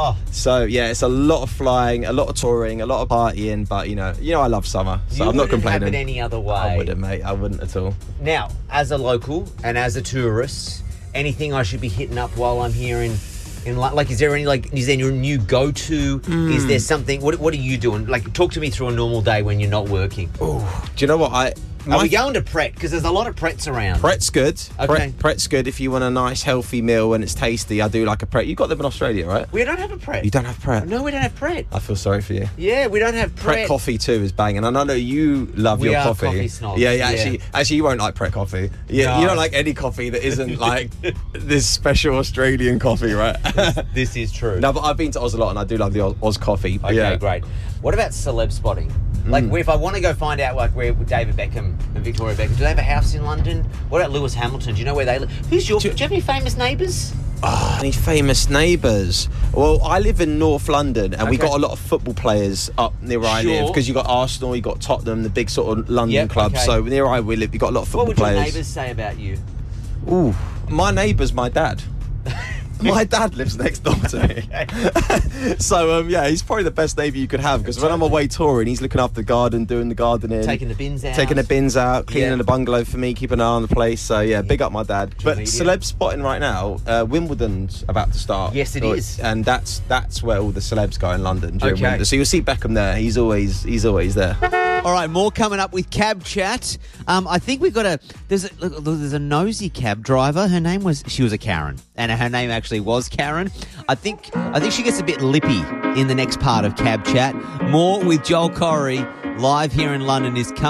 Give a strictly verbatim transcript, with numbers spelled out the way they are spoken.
Oh. So, yeah, it's a lot of flying, a lot of touring, a lot of partying, but, you know, you know I love summer, so you I'm not complaining. Have it any other way. I wouldn't, mate. I wouldn't at all. Now, as a local and as a tourist, anything I should be hitting up while I'm here in... In like, is there any like? Is there your new go-to? Mm. Is there something? What What are you doing? Like, talk to me through a normal day when you're not working. Oh, do you know what I? Are we going to Pret? Because there's a lot of Prets around. Pret's good. Okay. Pret, Pret's good if you want a nice healthy meal and it's tasty. I do like a Pret. You got them in Australia, right? We don't have a Pret. You don't have Pret? No, we don't have Pret. I feel sorry for you. Yeah, we don't have Pret. Pret coffee too is banging, and I know you love we your are coffee. coffee snobs. Yeah, yeah. Actually, actually, you won't like Pret coffee. Yeah, No. you don't like any coffee that isn't like this special Australian coffee, right? this, this is true. No, but I've been to Oz a lot, and I do love the Oz, Oz coffee. Okay, yeah. great. What about celeb spotting? Like, Mm. if I want to go find out, like, where David Beckham and Victoria Beckham, do they have a house in London? What about Lewis Hamilton? Do you know where they live? Who's your? Do, do you have any famous neighbours? Oh, any famous neighbours? Well, I live in North London, and Okay. we got a lot of football players up near where I Sure. live, because you got Arsenal, you got Tottenham, the big sort of London Yep, clubs. okay. So near I we live, you got a lot of football What would your players. neighbours say about you? Ooh, my neighbour's my dad. My dad lives next door to me. So, um, yeah, he's probably the best neighbour you could have, because when I'm away touring, he's looking after the garden, doing the gardening. Taking the bins out. Taking the bins out, cleaning Yeah. the bungalow for me, keeping an eye on the place. So, yeah, big up my dad. But media. celeb spotting right now, uh, Wimbledon's about to start. Yes, it Or- is. And that's that's where all the celebs go in London during Okay. Wimbledon. So you'll see Beckham there. He's always he's always there. All right, more coming up with Cab Chat. Um, I think we've got a there's a look, look, there's a nosy cab driver. Her name was she was a Karen, and her name actually was Karen. I think I think she gets a bit lippy in the next part of Cab Chat. More with Joel Corey live here in London is coming.